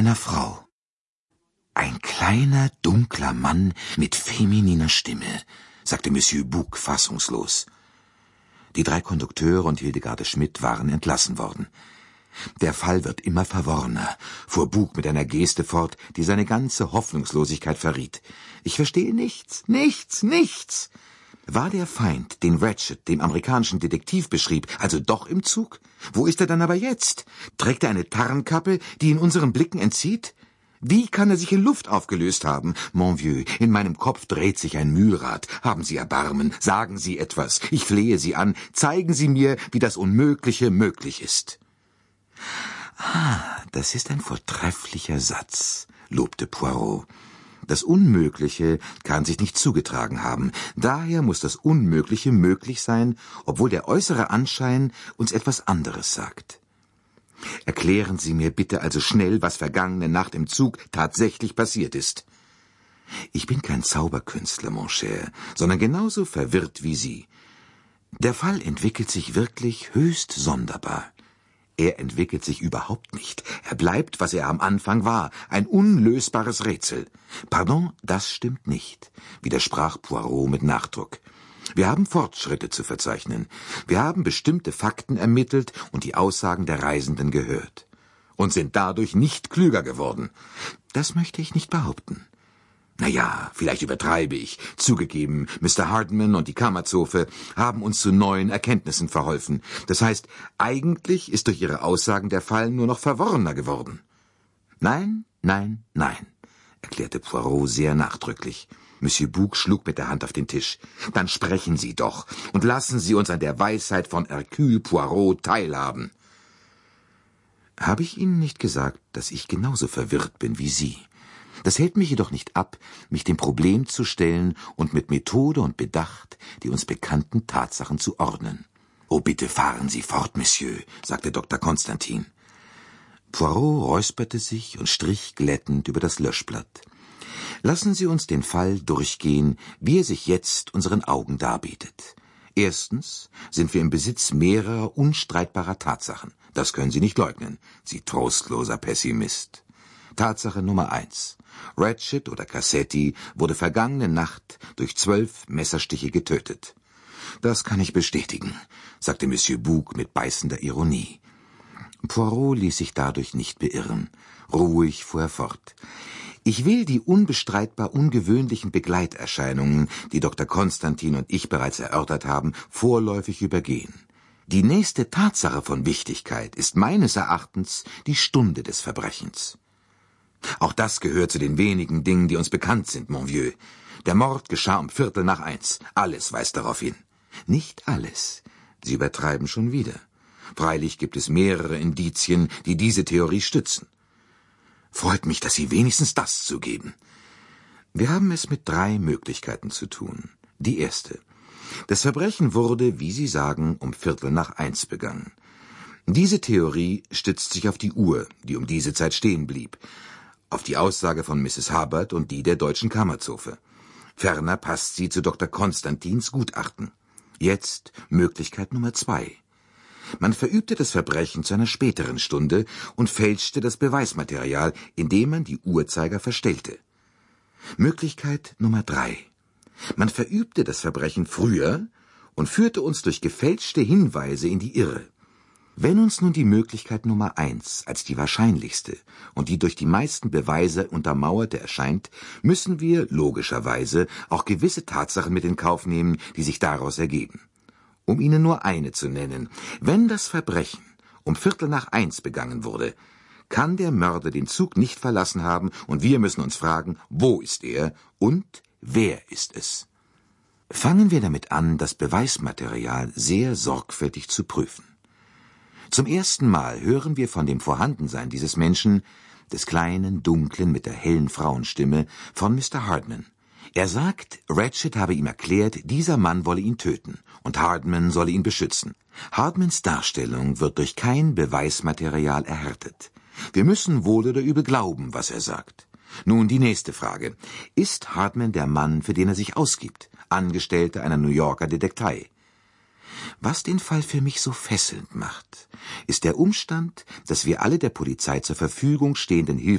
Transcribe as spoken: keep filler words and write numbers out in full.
einer Frau. Ein kleiner, dunkler Mann mit femininer Stimme, sagte Monsieur Bouc fassungslos. Die drei Kondukteure und Hildegarde Schmidt waren entlassen worden. Der Fall wird immer verworrener, fuhr Bouc mit einer Geste fort, die seine ganze Hoffnungslosigkeit verriet. Ich verstehe nichts, nichts, nichts. War der Feind, den Ratchet dem amerikanischen Detektiv beschrieb, also doch im Zug? Wo ist er dann aber jetzt? Trägt er eine Tarnkappe, die ihn unseren Blicken entzieht? Wie kann er sich in Luft aufgelöst haben? Mon vieux, in meinem Kopf dreht sich ein Mühlrad. Haben Sie Erbarmen, sagen Sie etwas. Ich flehe Sie an, zeigen Sie mir, wie das Unmögliche möglich ist. Ah, das ist ein vortrefflicher Satz, lobte Poirot. Das Unmögliche kann sich nicht zugetragen haben. Daher muss das Unmögliche möglich sein, obwohl der äußere Anschein uns etwas anderes sagt. Erklären Sie mir bitte also schnell, was vergangene Nacht im Zug tatsächlich passiert ist. Ich bin kein Zauberkünstler, mon cher, sondern genauso verwirrt wie Sie. Der Fall entwickelt sich wirklich höchst sonderbar. Er entwickelt sich überhaupt nicht. Er bleibt, was er am Anfang war, ein unlösbares Rätsel. Pardon, das stimmt nicht, widersprach Poirot mit Nachdruck. Wir haben Fortschritte zu verzeichnen. Wir haben bestimmte Fakten ermittelt und die Aussagen der Reisenden gehört. Und sind dadurch nicht klüger geworden. Das möchte ich nicht behaupten. Na ja, vielleicht übertreibe ich. Zugegeben, Mister Hardman und die Kammerzofe haben uns zu neuen Erkenntnissen verholfen. Das heißt, eigentlich ist durch ihre Aussagen der Fall nur noch verworrener geworden. Nein, nein, nein, erklärte Poirot sehr nachdrücklich. Monsieur Bouc schlug mit der Hand auf den Tisch. Dann sprechen Sie doch und lassen Sie uns an der Weisheit von Hercule Poirot teilhaben. Habe ich Ihnen nicht gesagt, dass ich genauso verwirrt bin wie Sie? Das hält mich jedoch nicht ab, mich dem Problem zu stellen und mit Methode und Bedacht die uns bekannten Tatsachen zu ordnen. »Oh, bitte fahren Sie fort, Monsieur«, sagte Doktor Konstantin. Poirot räusperte sich und strich glättend über das Löschblatt. »Lassen Sie uns den Fall durchgehen, wie er sich jetzt unseren Augen darbietet. Erstens sind wir im Besitz mehrerer unstreitbarer Tatsachen. Das können Sie nicht leugnen, Sie trostloser Pessimist. Tatsache Nummer eins. Ratchet oder Cassetti wurde vergangene Nacht durch zwölf Messerstiche getötet. Das kann ich bestätigen, sagte Monsieur Bouc mit beißender Ironie. Poirot ließ sich dadurch nicht beirren. Ruhig fuhr er fort. Ich will die unbestreitbar ungewöhnlichen Begleiterscheinungen, die Doktor Konstantin und ich bereits erörtert haben, vorläufig übergehen. Die nächste Tatsache von Wichtigkeit ist meines Erachtens die Stunde des Verbrechens. Auch das gehört zu den wenigen Dingen, die uns bekannt sind, mon vieux. Der Mord geschah um Viertel nach eins. Alles weist darauf hin. Nicht alles. Sie übertreiben schon wieder. Freilich gibt es mehrere Indizien, die diese Theorie stützen. Freut mich, dass Sie wenigstens das zugeben. Wir haben es mit drei Möglichkeiten zu tun. Die erste. Das Verbrechen wurde, wie Sie sagen, um Viertel nach eins begangen. Diese Theorie stützt sich auf die Uhr, die um diese Zeit stehen blieb, auf die Aussage von Misses Hubbard und die der deutschen Kammerzofe. Ferner passt sie zu Doktor Konstantins Gutachten. Jetzt Möglichkeit Nummer zwei. Man verübte das Verbrechen zu einer späteren Stunde und fälschte das Beweismaterial, indem man die Uhrzeiger verstellte. Möglichkeit Nummer drei. Man verübte das Verbrechen früher und führte uns durch gefälschte Hinweise in die Irre. Wenn uns nun die Möglichkeit Nummer eins als die wahrscheinlichste und die durch die meisten Beweise untermauerte erscheint, müssen wir logischerweise auch gewisse Tatsachen mit in Kauf nehmen, die sich daraus ergeben. Um Ihnen nur eine zu nennen: Wenn das Verbrechen um Viertel nach eins begangen wurde, kann der Mörder den Zug nicht verlassen haben, und wir müssen uns fragen, wo ist er und wer ist es? Fangen wir damit an, das Beweismaterial sehr sorgfältig zu prüfen. Zum ersten Mal hören wir von dem Vorhandensein dieses Menschen, des kleinen, dunklen, mit der hellen Frauenstimme, von Mister Hardman. Er sagt, Ratchet habe ihm erklärt, dieser Mann wolle ihn töten und Hardman solle ihn beschützen. Hardmans Darstellung wird durch kein Beweismaterial erhärtet. Wir müssen wohl oder übel glauben, was er sagt. Nun die nächste Frage. Ist Hardman der Mann, für den er sich ausgibt, Angestellter einer New Yorker Detektei? Was den Fall für mich so fesselnd macht, ist der Umstand, dass wir alle der Polizei zur Verfügung stehenden Hilfsmittel